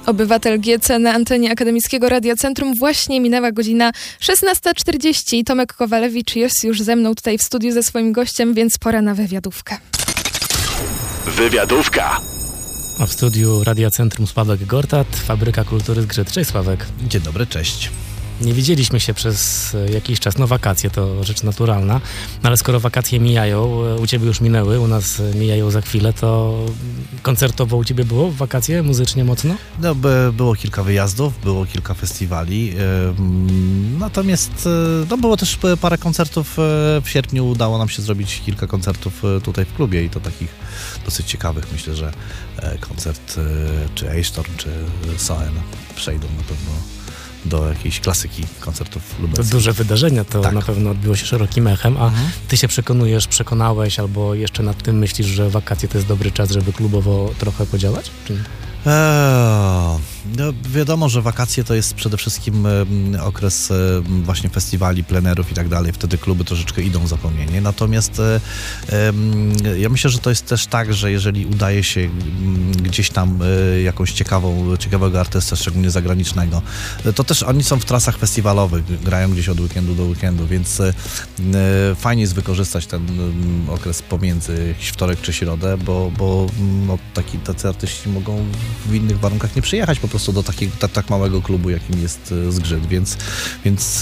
Obywatel GC na antenie Akademickiego Radia Centrum. Właśnie minęła godzina 16:40. Tomek Kowalewicz jest już ze mną tutaj w studiu ze swoim gościem, więc pora na wywiadówkę. Wywiadówka. A w studiu Radia Centrum Sławek Gortat, Fabryka Kultury Zgrzyt. Cześć Sławek. Dzień dobry, cześć. Nie widzieliśmy się przez jakiś czas, wakacje to rzecz naturalna, no ale skoro wakacje mijają, u Ciebie już minęły, u nas mijają za chwilę, to koncertowo u Ciebie było w wakacje, muzycznie mocno? No, było kilka wyjazdów, było kilka festiwali, natomiast było też parę koncertów w sierpniu, udało nam się zrobić kilka koncertów tutaj w klubie i to takich dosyć ciekawych. Myślę, że koncert czy A-Storm, czy Soen przejdą na pewno do jakiejś klasyki koncertów lubeckich. To duże wydarzenia, to tak. Na pewno odbiło się szerokim echem, a Ty się przekonałeś albo jeszcze nad tym myślisz, że wakacje to jest dobry czas, żeby klubowo trochę podziałać? Czy nie? No, wiadomo, że wakacje to jest przede wszystkim okres właśnie festiwali, plenerów i tak dalej. Wtedy kluby troszeczkę idą w zapomnienie. Natomiast ja myślę, że to jest też tak, że jeżeli udaje się gdzieś tam jakąś ciekawego artystę, szczególnie zagranicznego, to też oni są w trasach festiwalowych, grają gdzieś od weekendu do weekendu, więc fajnie jest wykorzystać ten okres pomiędzy jakiś wtorek czy środę, bo tacy artyści mogą w innych warunkach nie przyjechać po prostu do tak małego klubu, jakim jest Zgrzyt, więc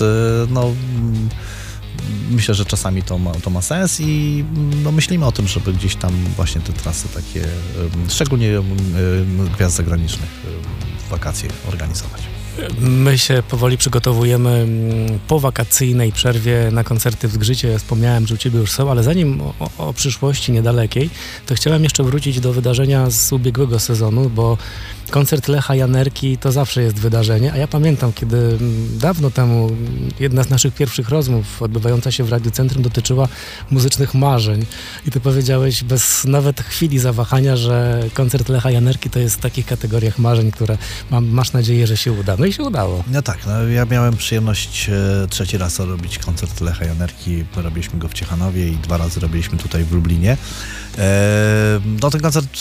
myślę, że czasami to ma sens i myślimy o tym, żeby gdzieś tam właśnie te trasy takie, szczególnie gwiazd zagranicznych, w wakacje organizować. My się powoli przygotowujemy po wakacyjnej przerwie na koncerty w Zgrzycie. Wspomniałem, że u Ciebie już są, ale zanim o przyszłości niedalekiej, to chciałem jeszcze wrócić do wydarzenia z ubiegłego sezonu, bo koncert Lecha Janerki to zawsze jest wydarzenie, a ja pamiętam, kiedy dawno temu jedna z naszych pierwszych rozmów odbywająca się w Radiu Centrum dotyczyła muzycznych marzeń i Ty powiedziałeś bez nawet chwili zawahania, że koncert Lecha Janerki to jest w takich kategoriach marzeń, które masz nadzieję, że się uda. No i się udało. No tak, ja miałem przyjemność trzeci raz robić koncert Lecha Janerki. Robiliśmy go w Ciechanowie i 2 razy robiliśmy tutaj w Lublinie. Ten koncert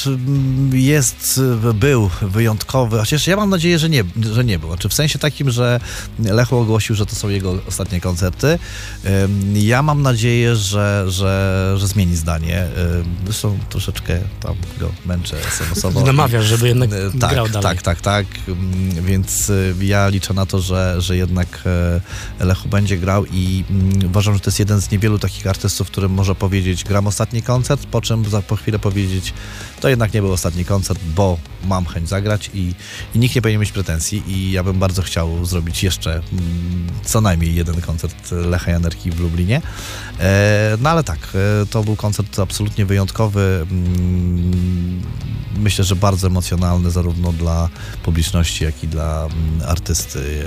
był wyjątkowy, chociaż ja mam nadzieję, że nie był. Znaczy w sensie takim, że Lechu ogłosił, że to są jego ostatnie koncerty. Ja mam nadzieję, że zmieni zdanie. Zresztą troszeczkę tam go męczę SMS-owo. Namawiasz, żeby jednak grał dalej. Tak. Więc ja liczę na to, że jednak Lechu będzie grał i uważam, że to jest jeden z niewielu takich artystów, którym może powiedzieć, gram ostatni koncert, po czym po chwilę powiedzieć, to jednak nie był ostatni koncert, bo mam chęć zagrać i nikt nie powinien mieć pretensji i ja bym bardzo chciał zrobić jeszcze co najmniej jeden koncert Lecha Janerki w Lublinie. Ale tak, to był koncert absolutnie wyjątkowy. Myślę, że bardzo emocjonalny zarówno dla publiczności, jak i dla artysty.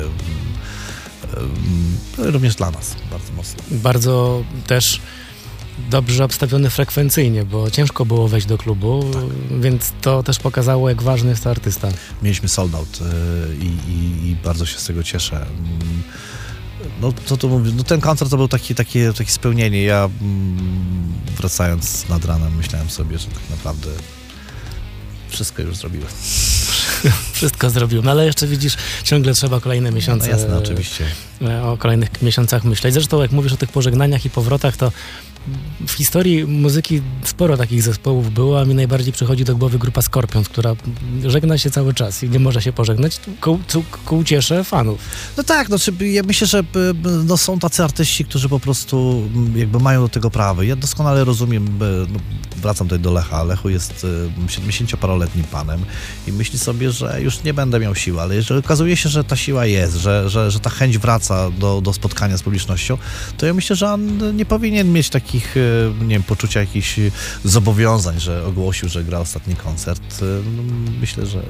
Również dla nas bardzo mocno. Bardzo też dobrze obstawiony frekwencyjnie, bo ciężko było wejść do klubu, tak. Więc to też pokazało, jak ważny jest to artysta. Mieliśmy sold out i bardzo się z tego cieszę. Co tu mówię? Ten koncert to był takie spełnienie. Ja wracając nad ranem myślałem sobie, że tak naprawdę wszystko już zrobiłem. Wszystko zrobił, no ale jeszcze widzisz, ciągle trzeba kolejne miesiące. No jasne, oczywiście. O kolejnych miesiącach myśleć. Zresztą jak mówisz o tych pożegnaniach i powrotach, to w historii muzyki sporo takich zespołów było, a mi najbardziej przychodzi do głowy grupa Scorpions, która żegna się cały czas i nie może się pożegnać ku uciesze fanów. No tak, ja myślę, że są tacy artyści, którzy po prostu jakby mają do tego prawo. Ja doskonale rozumiem, wracam tutaj do Lecha. Lechu jest 70-paroletnim panem i myśli sobie, że już nie będę miał siły, ale jeżeli okazuje się, że ta siła jest, że ta chęć wraca do spotkania z publicznością, to ja myślę, że on nie powinien mieć takich, nie wiem, poczucia jakichś zobowiązań, że ogłosił, że gra ostatni koncert. Myślę, że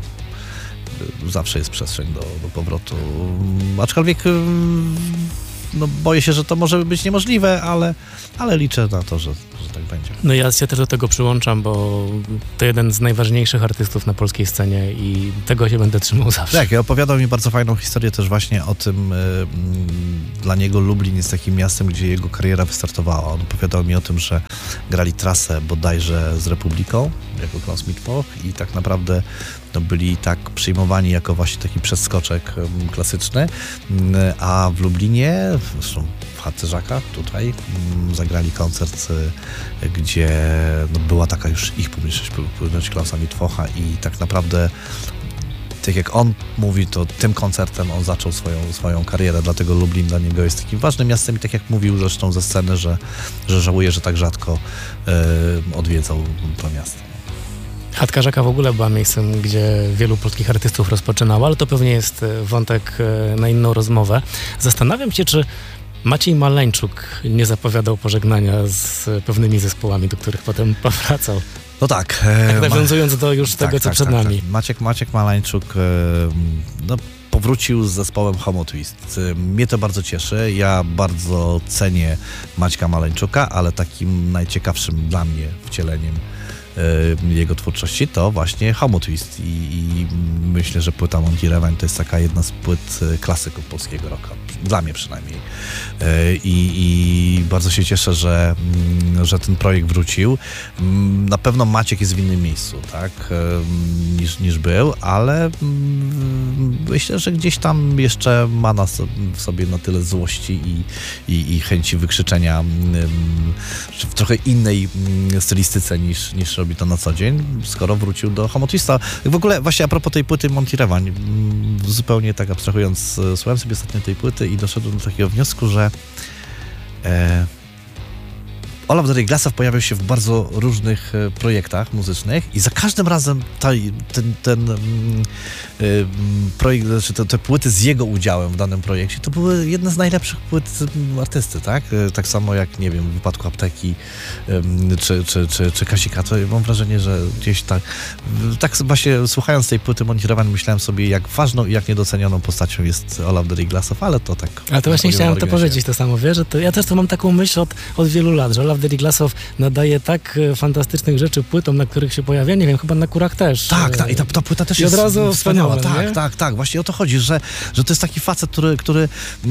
zawsze jest przestrzeń do powrotu. Aczkolwiek no boję się, że to może być niemożliwe, ale liczę na to, że tak będzie. No ja się też do tego przyłączam, bo to jeden z najważniejszych artystów na polskiej scenie i tego się będę trzymał zawsze. Tak, opowiadał mi bardzo fajną historię też właśnie o tym, dla niego Lublin jest takim miastem, gdzie jego kariera wystartowała. On opowiadał mi o tym, że grali trasę bodajże z Republiką, jako Klaus Mittwoch i tak naprawdę byli tak przyjmowani jako właśnie taki przeskoczek klasyczny, a w Lublinie, zresztą w chatce Żaka tutaj, zagrali koncert, gdzie była taka już ich publiczność Klausa Mittwocha i tak naprawdę tak jak on mówi, to tym koncertem on zaczął swoją karierę, dlatego Lublin dla niego jest takim ważnym miastem i tak jak mówił zresztą ze sceny, że żałuje, że tak rzadko odwiedzał to miasto. Chatka Żaka w ogóle była miejscem, gdzie wielu polskich artystów rozpoczynało, ale to pewnie jest wątek na inną rozmowę. Zastanawiam się, czy Maciej Maleńczuk nie zapowiadał pożegnania z pewnymi zespołami, do których potem powracał. No tak. Tak nawiązując do już tego, co przed nami. Tak. Maciek Maleńczuk powrócił z zespołem Homo Twist. Mnie to bardzo cieszy. Ja bardzo cenię Maćka Maleńczuka, ale takim najciekawszym dla mnie wcieleniem jego twórczości to właśnie Homo Twist i myślę, że płyta Monty Rewind to jest taka jedna z płyt klasyków polskiego rocka, dla mnie przynajmniej i bardzo się cieszę, że ten projekt wrócił. Na pewno Maciek jest w innym miejscu, tak, niż był, ale myślę, że gdzieś tam jeszcze ma w sobie na tyle złości i chęci wykrzyczenia w trochę innej stylistyce niż robi to na co dzień, skoro wrócił do Homo Twista. W ogóle właśnie a propos tej płyty Monty Rewind, zupełnie tak abstrahując, słuchałem sobie ostatnio tej płyty i doszedłem do takiego wniosku, że Olaf Derek-Glasow pojawiał się w bardzo różnych projektach muzycznych i za każdym razem ten projekt, znaczy te płyty z jego udziałem w danym projekcie, to były jedne z najlepszych płyt artysty, tak? Tak samo jak, nie wiem, w wypadku Apteki czy Kasika, to mam wrażenie, że gdzieś tak właśnie słuchając tej płyty Monty Rewind myślałem sobie, jak ważną i jak niedocenioną postacią jest Olaf Derek-Glasow, ale to tak... Ale to właśnie chciałem to powiedzieć to samo, wiesz, że ja też to mam taką myśl od wielu lat, że Olaf Derek-Glasow nadaje tak fantastycznych rzeczy płytom, na których się pojawia, nie wiem, chyba na Kurach też. Tak, i ta płyta też jest od razu wspaniała. Tak, właśnie o to chodzi, że to jest taki facet, który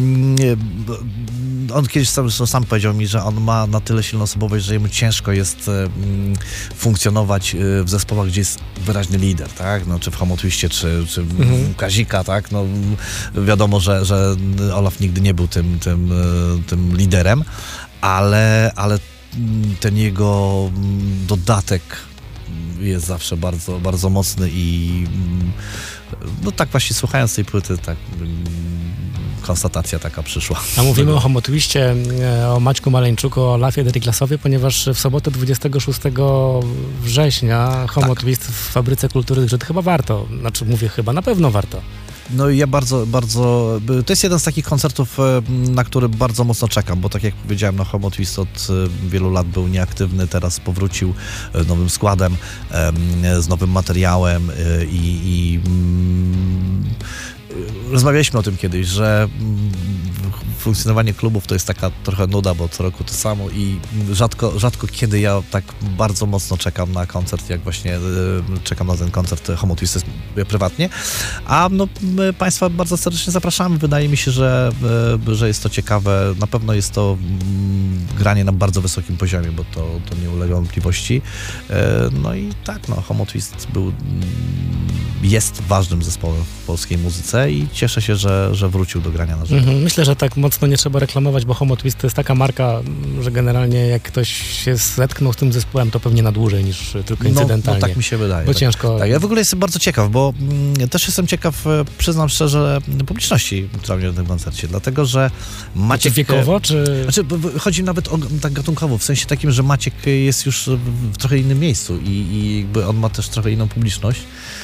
on kiedyś sam powiedział mi, że on ma na tyle silną osobowość, że jemu ciężko jest funkcjonować w zespołach, gdzie jest wyraźny lider, tak, no, czy w Homo Twistie, czy Kazika, tak, no wiadomo, że Olaf nigdy nie był tym liderem, ale ten jego dodatek jest zawsze bardzo, bardzo mocny i no tak właśnie słuchając tej płyty, tak konstatacja taka przyszła. A mówimy o Homo Twistie, o Maćku Maleńczuku, o Olafie Derek-Glasowie, ponieważ w sobotę 26 września Homo Twist w Fabryce Kultury, że to chyba warto, na pewno warto. No i ja bardzo, bardzo... To jest jeden z takich koncertów, na który bardzo mocno czekam, bo tak jak powiedziałem, no Homo Twist od wielu lat był nieaktywny, teraz powrócił nowym składem, z nowym materiałem i rozmawialiśmy o tym kiedyś, że funkcjonowanie klubów to jest taka trochę nuda, bo co roku to samo i rzadko kiedy ja tak bardzo mocno czekam na koncert, jak właśnie czekam na ten koncert Homo Twist prywatnie, a no my Państwa bardzo serdecznie zapraszamy. Wydaje mi się, że jest to ciekawe. Na pewno jest to granie na bardzo wysokim poziomie, bo to nie ulega wątpliwości. No i tak, no Homo Twist jest ważnym zespołem w polskiej muzyce i cieszę się, że wrócił do grania na żywo. Myślę, że tak mocno nie trzeba reklamować, bo Homo Twist to jest taka marka, że generalnie jak ktoś się zetknął z tym zespołem, to pewnie na dłużej niż tylko incydentalnie. No tak mi się wydaje. Bo ciężko... Tak, ja w ogóle jestem bardzo ciekaw, bo też jestem ciekaw, przyznam szczerze, publiczności, która mnie na tym koncercie, dlatego, że Maciek... Wiekowo, czy... Znaczy, chodzi nawet o tak gatunkowo, w sensie takim, że Maciek jest już w trochę innym miejscu i jakby on ma też trochę inną publiczność i jestem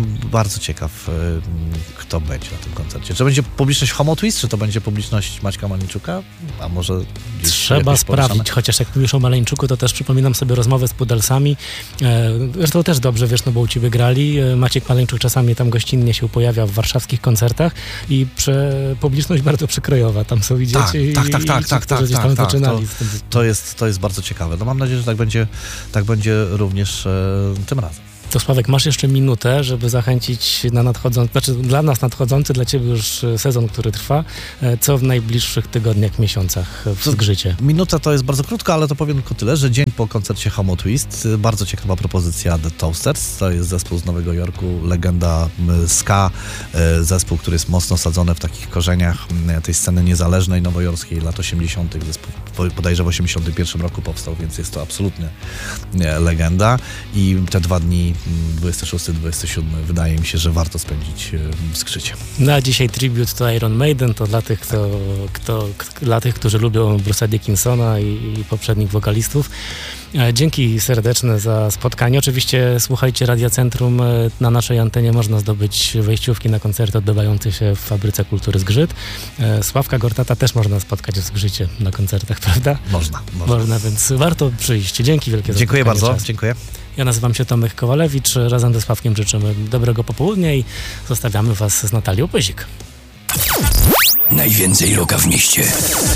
jestem bardzo ciekaw, kto będzie na tym koncercie. Czy będzie publiczność Homo Twist, czy to będzie publiczność Maćka Maleńczuka? A może trzeba sprawdzić, chociaż jak mówisz o Maleńczuku, to też przypominam sobie rozmowę z Pudelsami. Zresztą też dobrze, wiesz, no bo u ciebie grali. Maciek Maleńczuk czasami tam gościnnie się pojawia w warszawskich koncertach i publiczność bardzo przykrojowa. Tam są dzieci którzy gdzieś tam zaczynali. To jest bardzo ciekawe. No mam nadzieję, że tak będzie również tym razem. To Sławek, masz jeszcze minutę, żeby zachęcić na nadchodzący, znaczy dla nas nadchodzący, dla ciebie już sezon, który trwa. Co w najbliższych tygodniach, miesiącach w Zgrzycie? Minuta to jest bardzo krótko, ale to powiem tylko tyle, że dzień po koncercie Homo Twist, bardzo ciekawa propozycja The Toasters. To jest zespół z Nowego Jorku, legenda ska, zespół, który jest mocno sadzony w takich korzeniach tej sceny niezależnej nowojorskiej lat 80. Zespół bodajże w 81 roku powstał, więc jest to absolutnie legenda i te 2 dni 26-27 wydaje mi się, że warto spędzić w Zgrzycie. No a dzisiaj tribute to Iron Maiden, to dla tych, którzy lubią Bruce'a Dickinsona i poprzednich wokalistów. Dzięki serdeczne za spotkanie. Oczywiście słuchajcie Radia Centrum. Na naszej antenie można zdobyć wejściówki na koncerty odbywające się w Fabryce Kultury Zgrzyt. Sławka Gortata też można spotkać w Zgrzycie na koncertach, prawda? Można, więc warto przyjść. Dzięki wielkie za Dziękuję bardzo. Dziękuję. Ja nazywam się Tomek Kowalewicz. Razem ze Sławkiem życzymy dobrego popołudnia i zostawiamy was z Natalią Pyzik. Najwięcej rocka w mieście.